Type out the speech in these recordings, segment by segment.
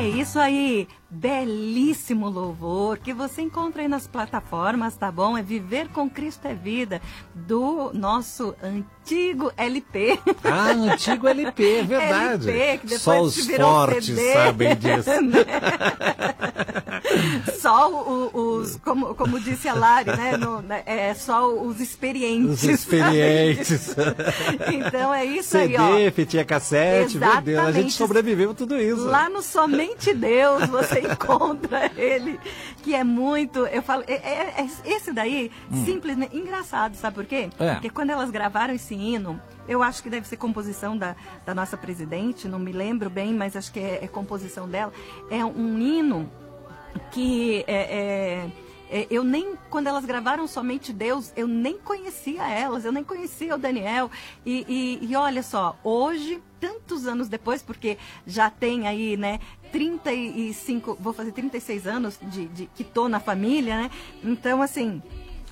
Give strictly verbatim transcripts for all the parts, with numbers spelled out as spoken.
É isso aí, belíssimo louvor que você encontra aí nas plataformas, tá bom? É Viver com Cristo é Vida, do nosso antigo L P. Ah, antigo L P, é verdade. L P, que depois só os virou fortes C D, sabem disso. Né? Só o, os, como, como disse a Lari, né? No, é só os experientes. Os experientes. Então é isso C D, aí, ó. fitinha cassete, meu Deus, a gente sobreviveu tudo isso. Lá no Somente Deus você encontra ele, que é muito, eu falo, é, é, é esse daí, hum. simplesmente, engraçado, sabe por quê? É. Porque quando elas gravaram esse hino, eu acho que deve ser composição da, da nossa presidente, não me lembro bem, mas acho que é, é composição dela, é um hino que é, é, é, eu nem, quando elas gravaram Somente Deus, eu nem conhecia elas, eu nem conhecia o Daniel, e, e, e olha só, hoje, tantos anos depois, porque já tem aí, né, trinta e cinco, vou fazer trinta e seis anos de, de que tô na família, né, então assim,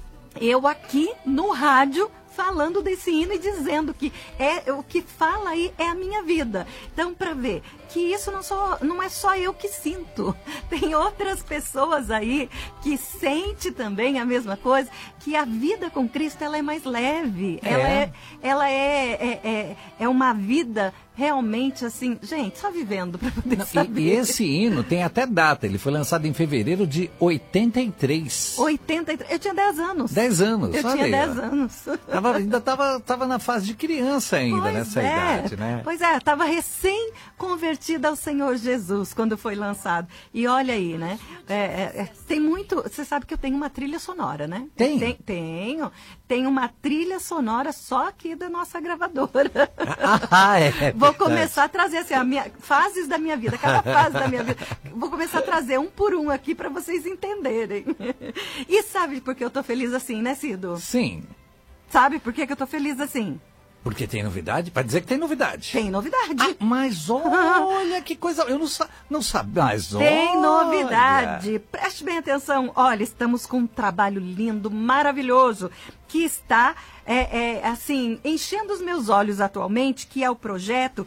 eu aqui no rádio, falando desse hino e dizendo que é o que fala aí é a minha vida. Então, para ver que isso não, só, não é só eu que sinto. Tem outras pessoas aí que sentem também a mesma coisa, que a vida com Cristo ela é mais leve. É. Ela, é, ela é, é, é, é uma vida realmente assim, gente, só vivendo para poder não, saber. E, e esse hino tem até data, ele foi lançado em fevereiro de oitenta e três. oitenta e três, eu tinha dez anos. dez anos, Eu tinha dez anos. Tava, ainda estava tava na fase de criança ainda, pois nessa é, idade, né? Pois é, estava recém-convertida ao Senhor Jesus quando foi lançado. E olha aí, né? É, é, tem muito... Você sabe que eu tenho uma trilha sonora, né? Tem? tem tenho. Tem uma trilha sonora só aqui da nossa gravadora. Ah, é. Vou começar a trazer assim, a minha, fases da minha vida, cada fase da minha vida. Vou começar a trazer um por um aqui para vocês entenderem. E sabe por que eu tô feliz assim, né, Cido? Sim. Sabe por que, que eu tô feliz assim? Porque tem novidade? Para dizer que tem novidade. Tem novidade. Ah, mas olha que coisa, eu não, sa não sabia, mas olha. Tem novidade. Preste bem atenção. Olha, estamos com um trabalho lindo, maravilhoso, que está, é, é, assim, enchendo os meus olhos atualmente, que é o projeto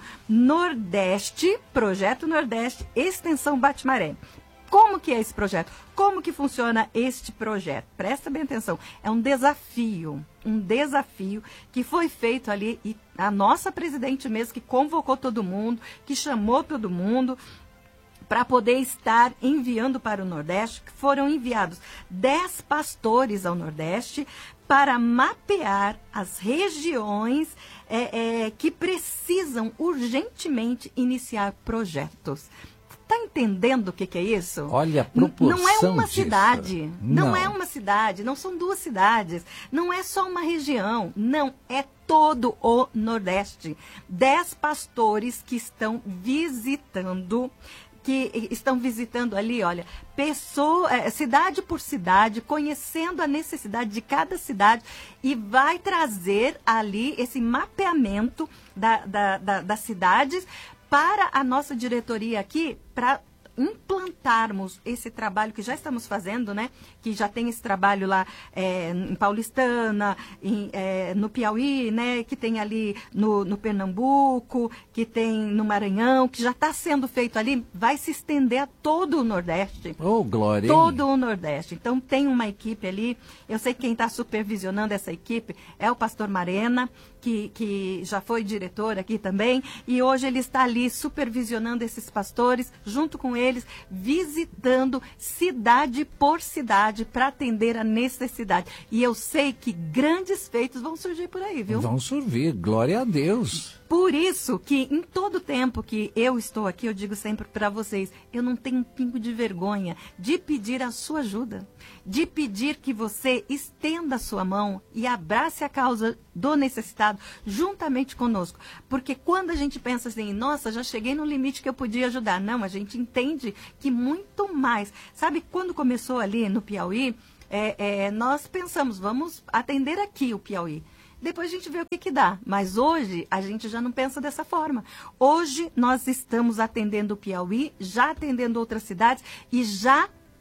Nordeste, Projeto Nordeste, Extensão Bate-Maré. Como que é esse projeto? Como que funciona este projeto? Presta bem atenção. É um desafio, um desafio que foi feito ali, e a nossa presidente mesmo, que convocou todo mundo, que chamou todo mundo para poder estar enviando para o Nordeste, que foram enviados dez pastores ao Nordeste para mapear as regiões é, é, que precisam urgentemente iniciar projetos. Tá entendendo o que, que é isso? Olha a proporção Não é uma disso. cidade, não. não é uma cidade, não são duas cidades, não é só uma região, não, é todo o Nordeste. Dez pastores que estão visitando, que estão visitando ali, olha, pessoa, é, cidade por cidade, conhecendo a necessidade de cada cidade e vai trazer ali esse mapeamento da, da, da, das cidades para a nossa diretoria aqui, para implantarmos esse trabalho que já estamos fazendo, né? Que já tem esse trabalho lá é, em Paulistana, em, é, no Piauí, né? Que tem ali no, no Pernambuco, que tem no Maranhão, que já está sendo feito ali, vai se estender a todo o Nordeste. Oh, glória! Todo o Nordeste. Então tem uma equipe ali, eu sei que quem está supervisionando essa equipe é o pastor Marena, que, que já foi diretor aqui também, e hoje ele está ali supervisionando esses pastores, junto com eles, visitando cidade por cidade para atender a necessidade. E eu sei que grandes feitos vão surgir por aí, viu? Vão surgir, glória a Deus. Por isso que em todo tempo que eu estou aqui, eu digo sempre para vocês, eu não tenho um pingo de vergonha de pedir a sua ajuda, de pedir que você estenda a sua mão e abrace a causa do necessitado juntamente conosco. Porque quando a gente pensa assim, nossa, já cheguei no limite que eu podia ajudar. Não, a gente entende que muito mais. Sabe, quando começou ali no Piauí, é, é, nós pensamos, vamos atender aqui o Piauí. Depois a gente vê o que que dá. Mas hoje a gente já não pensa dessa forma. Hoje nós estamos atendendo o Piauí, já atendendo outras cidades e já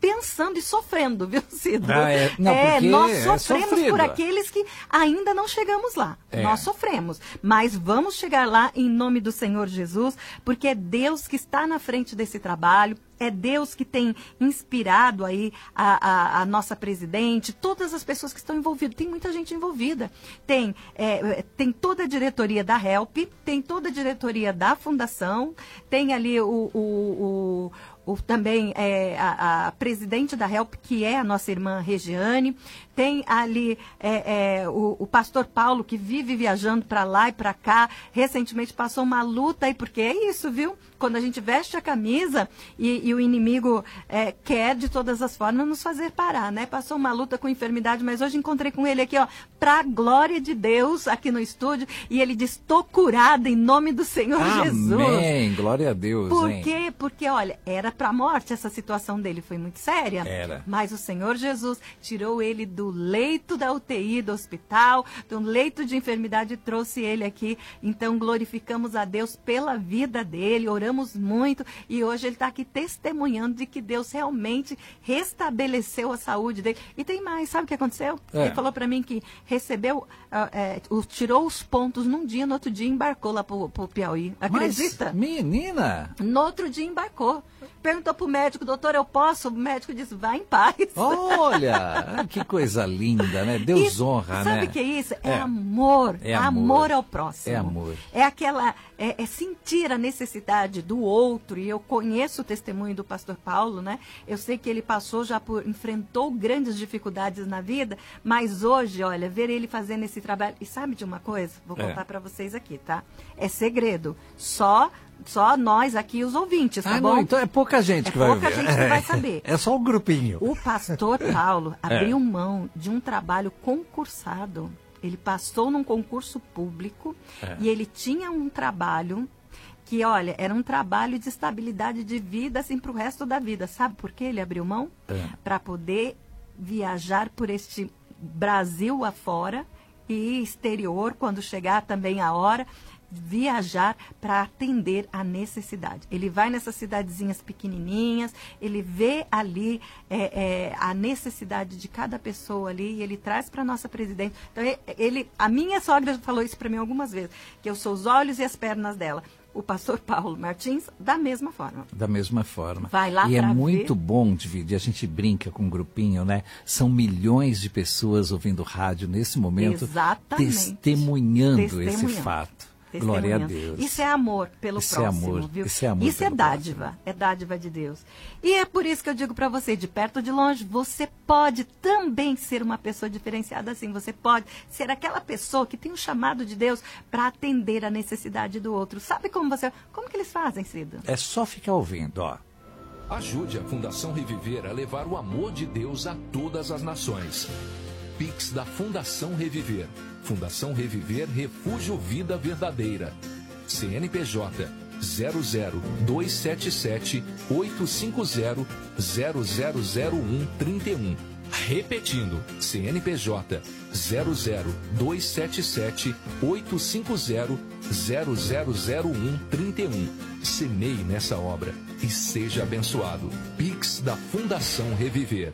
pensando e sofrendo, viu, Cido? Ah, é. Não, é, porque nós é sofremos sofrido. por aqueles que ainda não chegamos lá. É. Nós sofremos, mas vamos chegar lá em nome do Senhor Jesus, porque é Deus que está na frente desse trabalho. É Deus que tem inspirado aí a, a, a nossa presidente, todas as pessoas que estão envolvidas. Tem muita gente envolvida. Tem, é, tem toda a diretoria da HELP, tem toda a diretoria da Fundação, tem ali o, o, o, o também é, a, a presidente da HELP, que é a nossa irmã Regiane. Tem ali é, é, o, o pastor Paulo, que vive viajando para lá e para cá. Recentemente passou uma luta aí, porque é isso, viu? Quando a gente veste a camisa e, e o inimigo é, quer de todas as formas nos fazer parar, né? Passou uma luta com enfermidade, mas hoje encontrei com ele aqui, ó, pra glória de Deus, aqui no estúdio, e ele diz, tô curada em nome do Senhor Jesus. Amém, glória a Deus. Por hein? quê? Porque, olha, era pra morte, essa situação dele foi muito séria. Era. Mas o Senhor Jesus tirou ele do leito da U T I do hospital, do leito de enfermidade, e trouxe ele aqui. Então, glorificamos a Deus pela vida dele, oramos muito, e hoje ele está aqui testemunhando de que Deus realmente restabeleceu a saúde dele. E tem mais, sabe o que aconteceu? É. Ele falou para mim que recebeu, uh, é, o, tirou os pontos num dia, no outro dia embarcou lá pro, pro Piauí. Acredita? Mas, menina! No outro dia embarcou. Perguntou pro médico, doutor, eu posso? O médico disse, vai em paz. Olha, que coisa linda, né? Deus Isso, honra, sabe né? Sabe o que é isso? É, É. amor. É amor. amor. ao próximo. É amor. É aquela, é, é sentir a necessidade do outro. E eu conheço o testemunho do pastor Paulo, né? Eu sei que ele passou já por, enfrentou grandes dificuldades na vida, mas hoje, olha, ver ele fazendo esse trabalho. E sabe de uma coisa? Vou É. contar para vocês aqui, tá? É segredo. Só Só nós aqui, os ouvintes, tá Ah, bom? não, então é pouca gente É que vai pouca ouvir. gente que vai saber. É só um grupinho. O pastor Paulo abriu mão de um trabalho concursado. Ele passou num concurso público É. e ele tinha um trabalho que, olha, era um trabalho de estabilidade de vida, assim, para o resto da vida. Sabe por que ele abriu mão? É. Para poder viajar por este Brasil afora e exterior, quando chegar também a hora, viajar para atender a necessidade. Ele vai nessas cidadezinhas pequenininhas, ele vê ali é, é, a necessidade de cada pessoa ali e ele traz para nossa presidente. Então, ele, a minha sogra falou isso para mim algumas vezes, que eu sou os olhos e as pernas dela. O pastor Paulo Martins, da mesma forma. Da mesma forma. Vai lá e é pra muito ver. bom dividir. A gente brinca com um grupinho, né? São milhões de pessoas ouvindo rádio nesse momento, Exatamente. testemunhando, Testemunhando. esse fato. Glória a Testemunhando. Deus. Isso é amor pelo Isso é próximo, amor. viu? Isso é amor Isso é pelo dádiva, próximo. é dádiva de Deus. E é por isso que eu digo para você, de perto ou de longe, você pode também ser uma pessoa diferenciada assim. Você pode ser aquela pessoa que tem um chamado de Deus para atender a necessidade do outro. Sabe como você, como que eles fazem, Cida? É só ficar ouvindo, ó. Ajude a Fundação Reviver a levar o amor de Deus a todas as nações. Pix da Fundação Reviver. Fundação Reviver Refúgio Vida Verdadeira. C N P J zero zero dois sete sete oito cinco zero zero zero zero um três um. Repetindo, C N P J zero zero dois sete sete oito cinco zero zero zero zero um três um. Semeie nessa obra e seja abençoado. Pix da Fundação Reviver.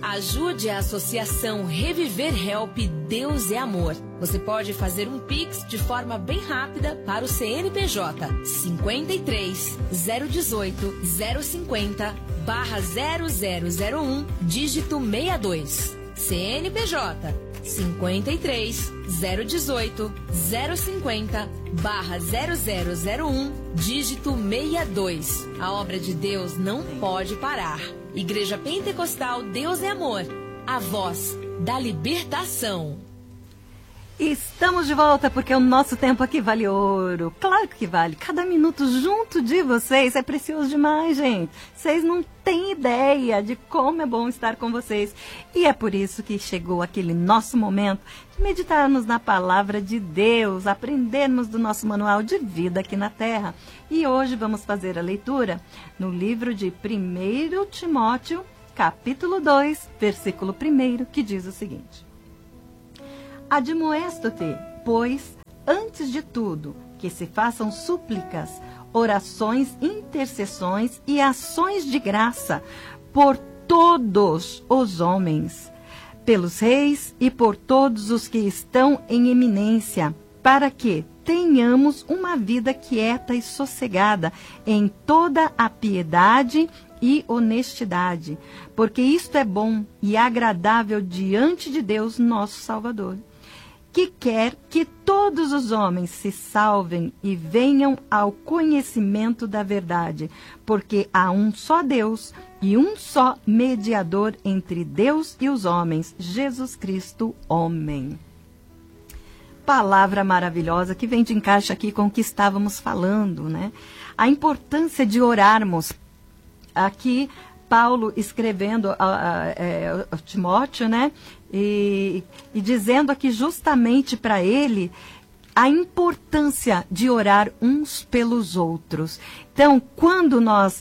Ajude a Associação Reviver Help Deus é Amor. Você pode fazer um Pix de forma bem rápida para o C N P J cinquenta e três, zero dezoito, zero cinquenta, barra zero zero zero um, dígito sessenta e dois. C N P J cinquenta e três, zero dezoito, zero cinquenta, barra zero zero zero um, dígito sessenta e dois. A obra de Deus não pode parar. Igreja Pentecostal Deus é Amor, a voz da libertação. Estamos de volta porque o nosso tempo aqui vale ouro. Claro que vale. Cada minuto junto de vocês é precioso demais, gente. Vocês não têm ideia de como é bom estar com vocês. E é por isso que chegou aquele nosso momento de meditarmos na palavra de Deus, aprendermos do nosso manual de vida aqui na Terra. E hoje vamos fazer a leitura no livro de primeiro Timóteo, capítulo dois, versículo um, que diz o seguinte: Admoesto-te, pois, antes de tudo, que se façam súplicas, orações, intercessões e ações de graça por todos os homens, pelos reis e por todos os que estão em eminência, para que tenhamos uma vida quieta e sossegada em toda a piedade e honestidade, porque isto é bom e agradável diante de Deus, nosso Salvador, que quer que todos os homens se salvem e venham ao conhecimento da verdade, porque há um só Deus e um só mediador entre Deus e os homens, Jesus Cristo, homem. Palavra maravilhosa que vem de encaixe aqui com o que estávamos falando, né? A importância de orarmos. Aqui, Paulo escrevendo a, a, a, a Timóteo, né? E, e dizendo aqui justamente para ele a importância de orar uns pelos outros. Então, quando nós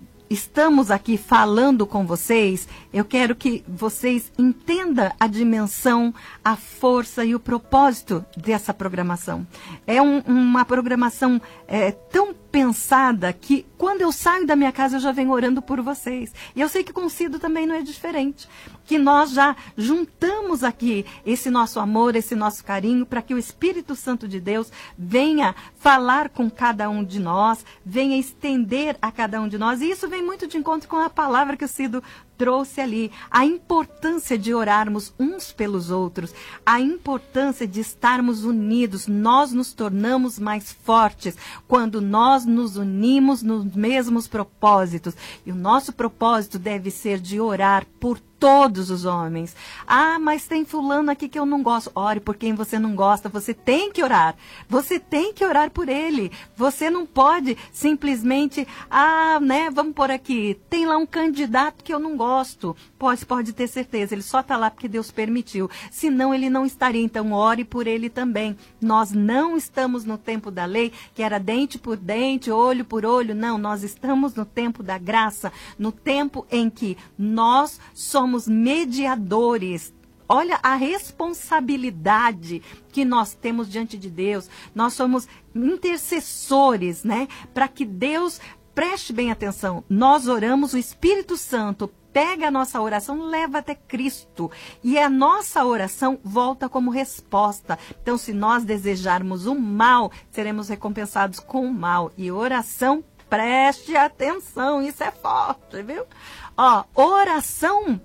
estamos aqui falando com vocês, eu quero que vocês entendam a dimensão, a força e o propósito dessa programação. É um, uma programação é, tão pensada que quando eu saio da minha casa eu já venho orando por vocês. E eu sei que com o Cido também não é diferente. Que nós já juntamos aqui esse nosso amor, esse nosso carinho, para que o Espírito Santo de Deus venha falar com cada um de nós, venha estender a cada um de nós. E isso vem muito de encontro com a palavra que o Cido trouxe ali, a importância de orarmos uns pelos outros, a importância de estarmos unidos. Nós nos tornamos mais fortes quando nós nos unimos nos mesmos propósitos. E o nosso propósito deve ser de orar por todos os homens. Ah, mas tem fulano aqui que eu não gosto. Ore por quem você não gosta. Você tem que orar. Você tem que orar por ele. Você não pode simplesmente, ah, né, vamos por aqui. Tem lá um candidato que eu não gosto. Pode, pode ter certeza. Ele só está lá porque Deus permitiu. Senão ele não estaria. Então ore por ele também. Nós não estamos no tempo da lei, que era dente por dente, olho por olho. Não, nós estamos no tempo da graça. No tempo em que nós somos Somos mediadores. Olha a responsabilidade que nós temos diante de Deus. Nós somos intercessores, né? Para que Deus preste bem atenção. Nós oramos, o Espírito Santo pega a nossa oração, leva até Cristo. E a nossa oração volta como resposta. Então, se nós desejarmos o mal, seremos recompensados com o mal. E oração, preste atenção, isso é forte, viu? Ó, oração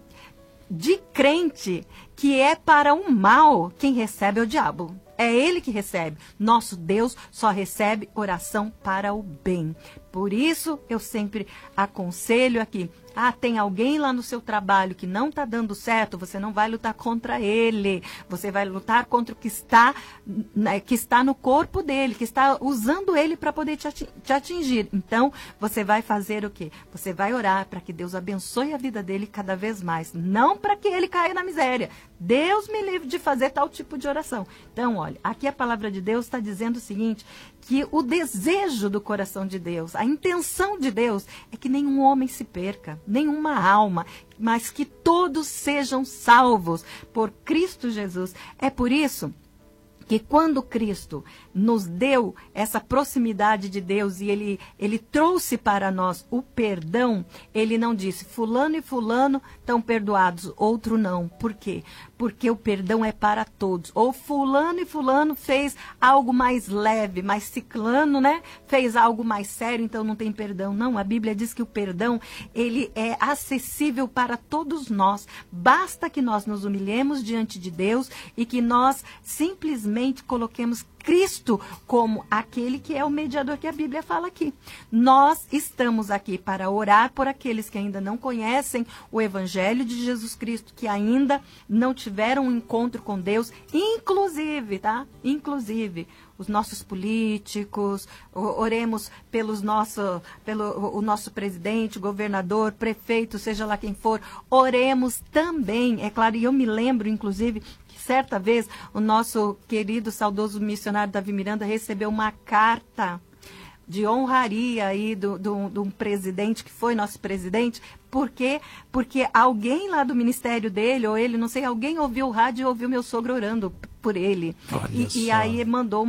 de crente que é para o mal, quem recebe é o diabo. É ele que recebe. Nosso Deus só recebe oração para o bem. Por isso, eu sempre aconselho aqui. Ah, tem alguém lá no seu trabalho que não está dando certo, você não vai lutar contra ele. Você vai lutar contra o que está, né, que está no corpo dele, que está usando ele para poder te atingir. Então, você vai fazer o quê? Você vai orar para que Deus abençoe a vida dele cada vez mais. Não para que ele caia na miséria. Deus me livre de fazer tal tipo de oração. Então, olha, aqui a palavra de Deus está dizendo o seguinte, que o desejo do coração de Deus, a intenção de Deus é que nenhum homem se perca, nenhuma alma, mas que todos sejam salvos por Cristo Jesus. É por isso que quando Cristo nos deu essa proximidade de Deus e ele, ele trouxe para nós o perdão, ele não disse, fulano e fulano estão perdoados, outro não. Por quê? Porque o perdão é para todos. Ou fulano e fulano fez algo mais leve, mas ciclano, né, fez algo mais sério, então não tem perdão. Não, a Bíblia diz que o perdão, ele é acessível para todos nós. Basta que nós nos humilhemos diante de Deus e que nós simplesmente coloquemos Cristo como aquele que é o mediador que a Bíblia fala aqui. Nós estamos aqui para orar por aqueles que ainda não conhecem o Evangelho de Jesus Cristo, que ainda não tiveram um encontro com Deus, inclusive, tá? Inclusive, os nossos políticos, oremos pelos nosso, pelo o nosso presidente, governador, prefeito, seja lá quem for, oremos também, é claro, e eu me lembro, inclusive, certa vez, o nosso querido, saudoso missionário Davi Miranda recebeu uma carta de honraria aí do, do, do um presidente, que foi nosso presidente. Por quê? Porque alguém lá do ministério dele, ou ele, não sei, alguém ouviu o rádio e ouviu meu sogro orando por ele. E, e aí mandou